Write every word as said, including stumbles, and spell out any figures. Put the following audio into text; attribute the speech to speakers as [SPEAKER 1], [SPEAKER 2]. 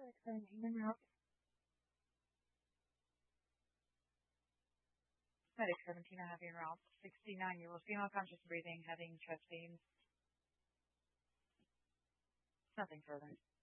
[SPEAKER 1] Medic seventeen in and out.
[SPEAKER 2] Medic seventeen, I have you en route. sixty-nine, you will feel unconscious breathing, having chest pains. Nothing further.